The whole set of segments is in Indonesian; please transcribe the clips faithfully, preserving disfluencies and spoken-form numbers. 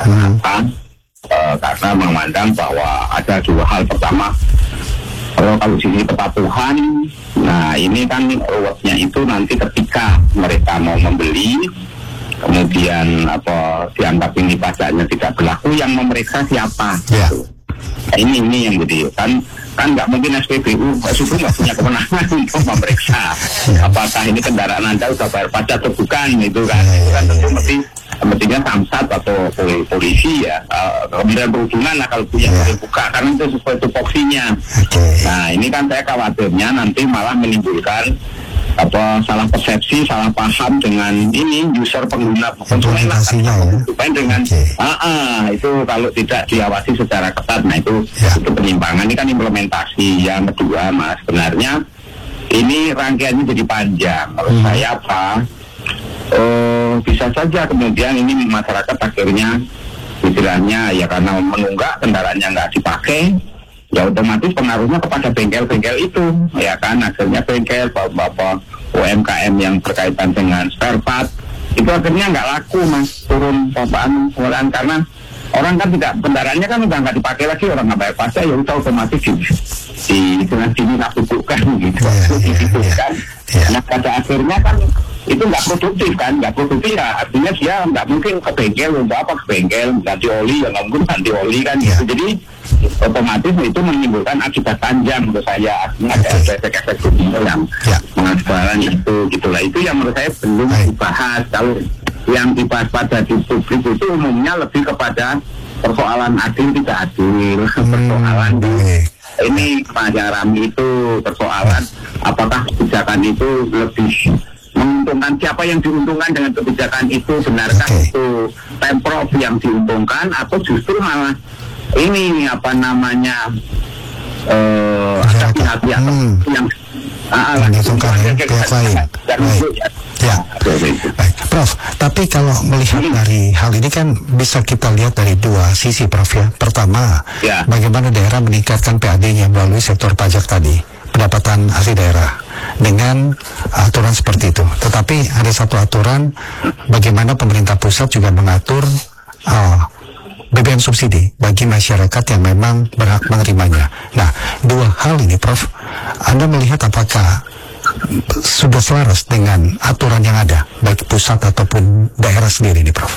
Karena hmm. apa? Uh, karena memandang bahwa ada dua hal. Pertama, kalau kalau sisi kepatuhan, nah ini kan ruwetnya itu nanti ketika mereka mau membeli, kemudian apa dianggap ini pajaknya tidak berlaku, yang memeriksa siapa? Yeah. Gitu. Nah, ini ini yang jadi kan kan nggak mungkin S P B U itu nggak punya kewenangan untuk memeriksa yeah. apakah ini kendaraan Anda sudah bayar pajak atau bukan, itu kan yeah, itu kan tentu yeah. mesti mestinya Samsat atau polisi ya, uh, kemudian perhubungan lah kalau punya yeah. buka, karena itu sesuai tupoksinya. Okay. Nah ini kan saya khawatirnya nanti malah menimbulkan apa salah persepsi, salah paham dengan ini user pengguna konsumen lah kan, dengan okay. ah, ah, itu kalau tidak diawasi secara ketat, nah itu yeah. itu penyimpangan. Ini kan implementasi. Yang kedua, Mas, sebenarnya ini rangkaiannya jadi panjang. Menurut hmm. saya apa? Oh, bisa saja kemudian ini masyarakat akhirnya istilahnya ya karena menunggak kendaraannya nggak dipakai, ya otomatis pengaruhnya kepada bengkel-bengkel itu, ya kan, akhirnya bengkel bapak-bapak U M K M yang berkaitan dengan spare part itu akhirnya nggak laku, Mas, turun papan pengeluaran karena orang kan tidak, kendaraannya kan udah nggak dipakai lagi, orang nggak bayar pajak, ya udah otomatis di di dengan sini bukan gitu, gitu kan. Nah pada akhirnya kan itu nggak produktif kan, nggak produktif ya, artinya dia nggak mungkin ke bengkel untuk apa, ke bengkel ganti oli, ya nggak mungkin ganti oli kan, yeah. gitu. Jadi otomatis itu menimbulkan akibat panjang menurut saya, artinya ada okay. efek-efek domino yang yeah. mengakibatkan itu, gitulah. Itu yang menurut saya belum Hai. dibahas. Kalau yang dibahas pada di publik itu umumnya lebih kepada persoalan adil tidak adil, hmm. persoalan di ini yang rame itu persoalan apakah kebijakan itu lebih menguntungkan, siapa yang diuntungkan dengan kebijakan itu, benarkah okay. itu Pemprov yang diuntungkan atau justru malah ini apa namanya uh, ada pihak-pihak hmm. yang ah, menguntungkan ya, pihak lain. Ya, baik, Prof. Tapi kalau melihat dari hal ini kan bisa kita lihat dari dua sisi, Prof, ya. Pertama, ya. bagaimana daerah meningkatkan P A D-nya melalui sektor pajak tadi, pendapatan asli daerah, dengan aturan seperti itu. Tetapi ada satu aturan, bagaimana pemerintah pusat juga mengatur uh, B B M subsidi bagi masyarakat yang memang berhak menerimanya. Nah, dua hal ini, Prof, Anda melihat apakah sudah selaras dengan aturan yang ada, baik pusat ataupun daerah sendiri ini, Prof?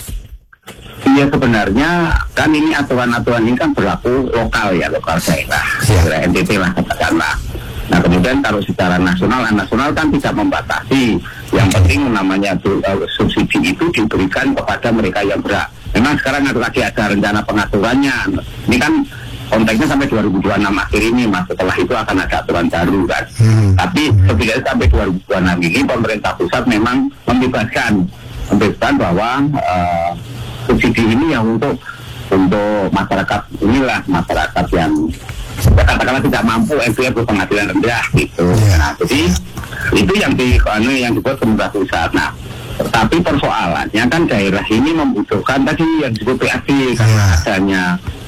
Iya, sebenarnya kan ini aturan-aturan ini kan berlaku lokal ya, lokal daerah, ya. N T T lah katakanlah. Nah kemudian kalau secara nasional, nasional kan tidak membatasi. Yang okay. penting namanya uh, subsidi itu diberikan kepada mereka yang berhak. Memang sekarang ada lagi ada rencana pengaturannya. Ini kan konteksnya sampai dua ribu dua puluh enam akhir ini, Mas. Setelah itu akan ada aturan baru kan. Hmm. Tapi setidaknya sampai dua ribu dua puluh enam ini pemerintah pusat memang membebaskan, membebaskan bahwa uh, subsidi ini yang untuk untuk masyarakat inilah masyarakat yang ya, katakanlah tidak mampu, M P R berpenghasilan rendah gitu. Yeah. Nah, jadi itu yang di yang dibuat pemerintah pusat. Nah, tapi persoalannya kan daerah ini membutuhkan tadi yang disebut P A D, karena yeah. adanya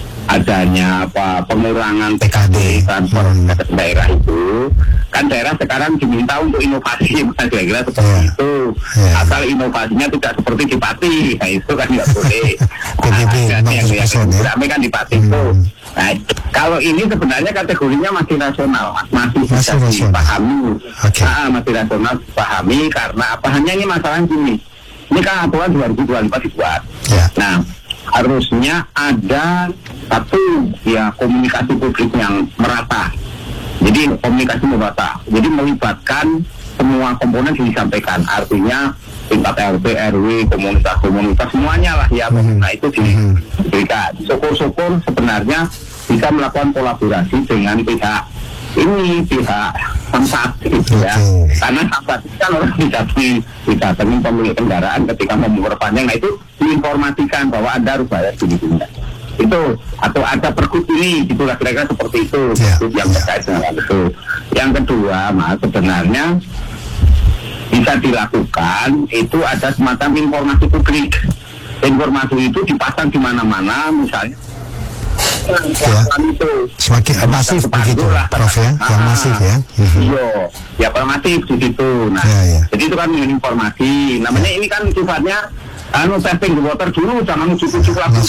adanya apa pengurangan P K D transfer hmm. ke daerah itu. Kan daerah sekarang diminta untuk inovasi, kira-kira seperti yeah. itu. Yeah. Asal inovasinya tidak seperti di Pati, nah itu kan nggak boleh. Nah, yang yang rame kan di Pati itu. Hmm. Nah, kalau ini sebenarnya kategorinya masih rasional, masih, masih bisa dipahami. Okay. Nah, masih rasional dipahami karena apa? Hanya ini masalah gini. Ini kan aturan dua ribu dua puluh empat dibuat. Yeah. Nah, harusnya ada satu ya komunikasi publik yang merata. Jadi komunikasi merata. Jadi melibatkan semua komponen yang disampaikan. Artinya tingkat R T, R W, komunitas-komunitas semuanya lah ya. Mm-hmm. Nah itu diberikan. Syukur-syukur sebenarnya bisa melakukan kolaborasi dengan pihak ini, pihak Samsat gitu ya. Okay. Karena Samsat kan orang didatangi, didatangi pemilik kendaraan ketika mau memperpanjang. Nah itu diinformasikan bahwa Anda harus bayar gini-gini. Itu atau ada pergub ini, gitulah kira-kira seperti itu. Yeah. Itu yang terkait dengan itu. Yang kedua, Mas, sebenarnya bisa dilakukan itu ada semacam informasi publik. Informasi itu dipasang di mana-mana, misalnya ya. Itu semakin masif begitu, Prof ya, yang masif ya. Iya, ya kalau masif di situ. Nah, ya, ya. Jadi itu kan informasi. Namanya ya. Ini kan sifatnya anu testing the water dulu, jangan ujuk-ujuk langsung